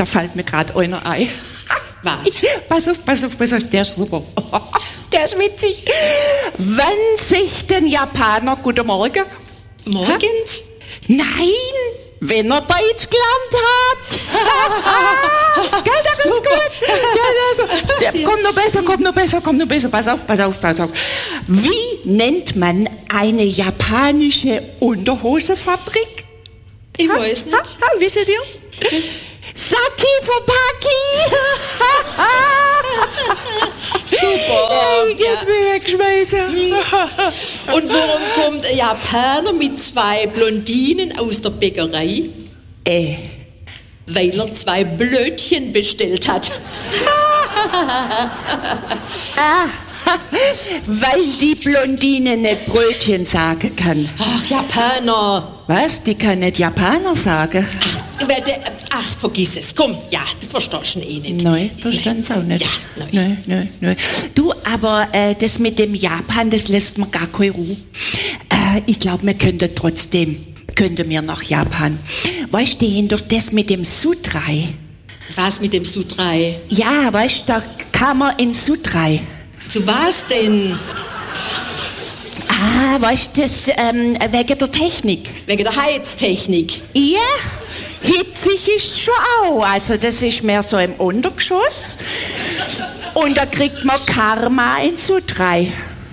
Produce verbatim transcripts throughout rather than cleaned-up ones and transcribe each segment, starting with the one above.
da fällt mir gerade einer ein. Was? Pass auf, pass auf, pass auf, der ist super. Der ist witzig. Wenn sich den Japaner, guten Morgen. Morgens? Nein, wenn er Deutsch gelernt hat. Gell, das ist gut. Ja, das, ja, kommt noch besser, kommt noch besser, kommt noch besser. Pass auf, pass auf, pass auf. Wie nennt man eine japanische Unterhosefabrik? Ich ha, weiß nicht. Ha, ha, wisst ihr's? Saki Fopaki! Super! Ich hab mich weggeschmeißen. Und warum kommt ein Japaner mit zwei Blondinen aus der Bäckerei? Äh. Weil er zwei Blödchen bestellt hat. Ah, weil die Blondine nicht Brötchen sagen kann. Ach, Japaner. Was? Die kann nicht Japaner sagen? Ach, wer der, ach vergiss es. Komm, ja, du verstehst ihn eh nicht. Nein, versteh's auch nicht. Ja, nein. Nein, nein, nein. Du, aber äh, das mit dem Japan, das lässt mir gar keine Ruhe. Äh, ich glaube, wir könnten trotzdem, könnten wir nach Japan. Weißt du, doch das mit dem Sutrai. Was mit dem Sutrai? Ja, weißt du, da kann man in Sutrai. Zu was denn? Ah, weißt du, das ähm, wegen der Technik. Wegen der Heiztechnik. Ja, hitzig ist schon auch. Also das ist mehr so im Untergeschoss. Und da kriegt man Karma in Sutrai.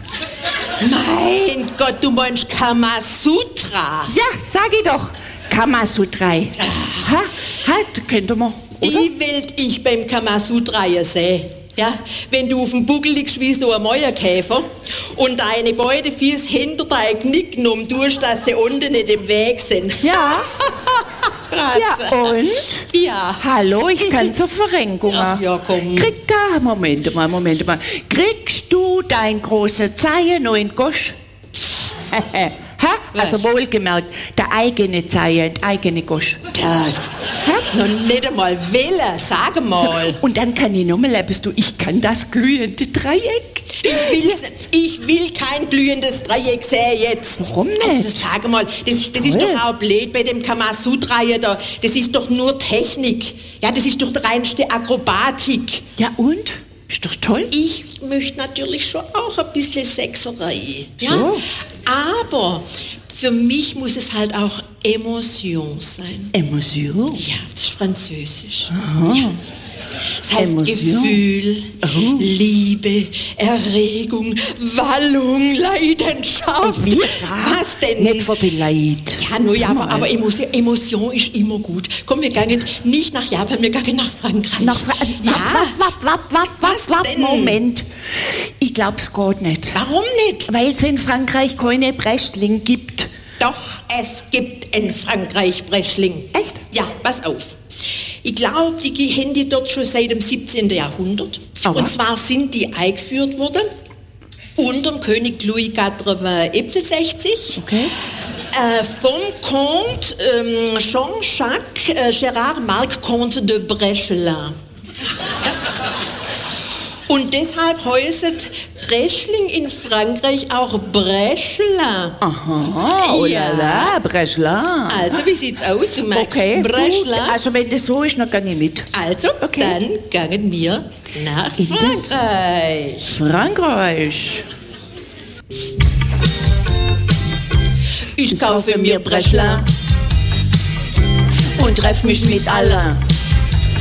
Mein Gott, du meinst Kamasutra? Ja, sag ich doch. Kamasutra. Ha, halt, könnte man, oder? Die Welt ich beim Kamasutra sehe. Ja, wenn du auf dem Buckel liegst wie so ein Mäuerkäfer und deine beiden Füße hinter dein Knick genommen tust, dass sie unten nicht im Weg sind. Ja. Ja, und? Ja. Hallo, ich kann zur Verrenkung. Ach, ja, komm. Krieg, ah, Moment mal, Moment mal. Kriegst du dein große Zeichen noch in Gosch? Ha? Also wohlgemerkt, der eigene Zeichen, der eigene Gosch. Das noch nicht einmal wählen, sag mal. Und dann kann ich nochmal etwas, du, ich kann das glühende Dreieck. Ich, will's, ich will kein glühendes Dreieck sehen jetzt. Warum nicht? Also sag mal, das, das ist doch auch blöd bei dem Kamasutra da. Das ist doch nur Technik. Ja, das ist doch die reinste Akrobatik. Ja und? Ist doch toll. Ich möchte natürlich schon auch ein bisschen Sexerei. Ja? So. Aber für mich muss es halt auch Emotion sein. Emotion? Ja, das ist Französisch. Aha. Ja. Das heißt Emotion. Gefühl, Oh. Liebe, Erregung, Wallung, Leidenschaft. Wie? Was denn? Nicht für die Leid. Ja, nur ja, Sag aber, mal. aber Emotion, Emotion ist immer gut. Komm, wir gehen nicht nach Japan, wir gehen nach Frankreich. Nach Fra ja. Wart, wart, wart, wart, Was wart, wart, denn? Moment. Ich glaub's geht nicht. Warum nicht? Weil es in Frankreich keine Breschling gibt. Doch, es gibt in Frankreich Breschling. Echt? Ja, pass auf. Ich glaube, die haben die dort schon seit dem siebzehnten Jahrhundert. Aber? Und zwar sind die eingeführt worden unter dem König Louis achtundsechzig. Okay. Äh, vom Comte ähm, Jean-Jacques äh, Gérard Marc Comte de Brechelin. Und deshalb heißt Breschling in Frankreich auch Brechelin. Aha, oh Ja. la la, Breschling. Also, wie sieht's aus? Du magst Okay, gut. Brechelin? Also wenn das so ist, dann gehe ich mit. Also, Okay. dann gehen wir nach In das- Frankreich. Frankreich. Ich kaufe mir Brechelin und treff mich mit allen.